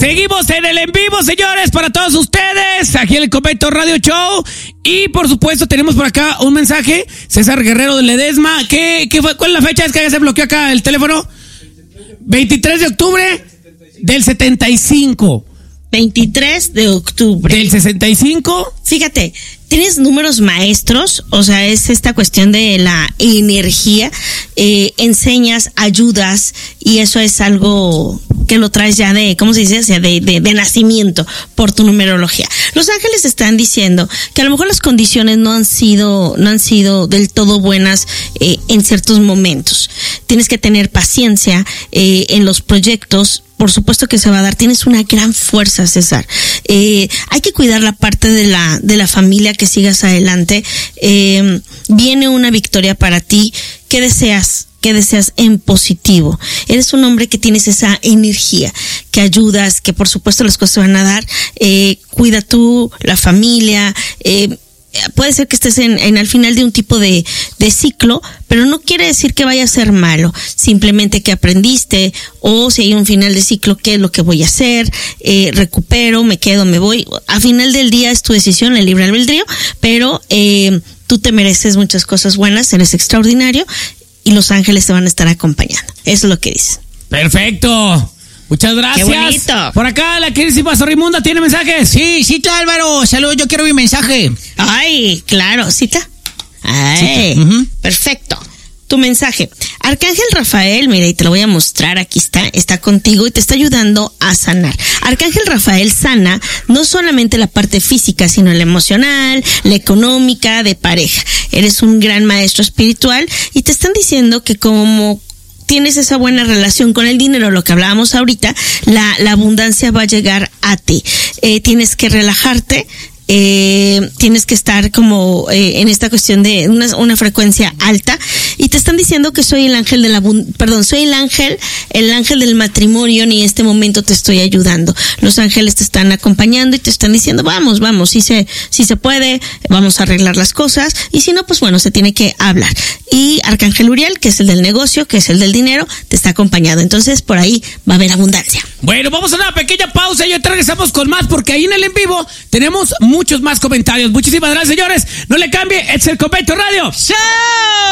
Seguimos en el en vivo, señores, para todos ustedes, aquí en el Convento Radio Show. Y por supuesto tenemos por acá un mensaje, César Guerrero de Ledesma. ¿Qué fue? ¿Cuál es la fecha? Es que ya se bloqueó acá el teléfono. 23 de octubre del 75. 23 de octubre. ¿Del 65? Fíjate, tienes números maestros, o sea, es esta cuestión de la energía, enseñas, ayudas, y eso es algo que lo traes ya de, ¿cómo se dice? O sea, de nacimiento por tu numerología. Los ángeles están diciendo que a lo mejor las condiciones no han sido del todo buenas en ciertos momentos. Tienes que tener paciencia en los proyectos. Por supuesto que se va a dar. Tienes una gran fuerza, César. Hay que cuidar la parte de la familia, que sigas adelante. Viene una victoria para ti. ¿Qué deseas? ¿Qué deseas en positivo? Eres un hombre que tienes esa energía, que ayudas, que por supuesto las cosas van a dar. Cuida tú, la familia. Puede ser que estés en al final de un tipo de ciclo, pero no quiere decir que vaya a ser malo, simplemente que aprendiste, o si hay un final de ciclo, ¿qué es lo que voy a hacer? Recupero, me quedo, me voy. A final del día es tu decisión, el libre albedrío, pero tú te mereces muchas cosas buenas, eres extraordinario y los ángeles te van a estar acompañando. Eso es lo que dice. Perfecto. Muchas gracias. Qué bonito. Por acá la queridísima Zorrimunda tiene mensajes. Sí, Cita Álvaro, saludos, yo quiero mi mensaje. Ay, claro, Cita. Ay, Cita. Perfecto. Tu mensaje. Arcángel Rafael, mira, y te lo voy a mostrar, aquí está contigo y te está ayudando a sanar. Arcángel Rafael sana no solamente la parte física, sino la emocional, la económica, de pareja. Eres un gran maestro espiritual y te están diciendo que como tienes esa buena relación con el dinero, lo que hablábamos ahorita, la abundancia va a llegar a ti. Tienes que relajarte, tienes que estar como en esta cuestión de una frecuencia alta, y te están diciendo que soy el ángel soy el ángel del matrimonio, y en este momento te estoy ayudando. Los ángeles te están acompañando y te están diciendo vamos, si se puede, vamos a arreglar las cosas, y si no, pues bueno, se tiene que hablar. Y Arcángel Uriel, que es el del negocio, que es el del dinero, te está acompañando. Entonces por ahí va a haber abundancia. Bueno, vamos a una pequeña pausa y ahorita regresamos con más, porque ahí en el en vivo tenemos muchos más comentarios. Muchísimas gracias, señores. No le cambie, es el Convento Radio Show.